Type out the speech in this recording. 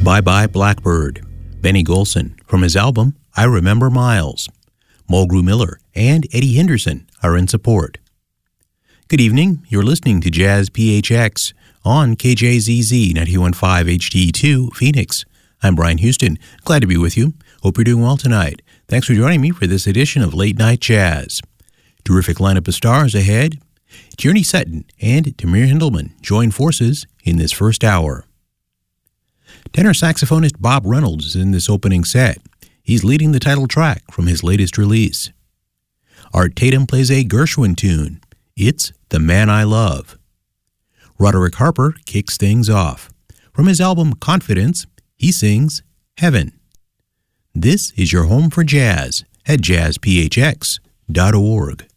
Bye Bye Blackbird, Benny Golson, from his album I Remember Miles. Mulgrew Miller and Eddie Henderson are in support. Good evening, you're listening to Jazz PHX on KJZZ 91.5 HD2 Phoenix. I'm Brian Houston, glad to be with you. Hope you're doing well tonight. Thanks for joining me for this edition of Late Night Jazz. Terrific lineup of stars ahead. Tierney Sutton and Tamir Hindelman join forces in this first hour. Tenor saxophonist Bob Reynolds is in this opening set. He's leading the title track from his latest release. Art Tatum plays a Gershwin tune, It's the Man I Love. Roderick Harper kicks things off. From his album Confidence, he sings Heaven. This is your home for jazz at jazzphx.org.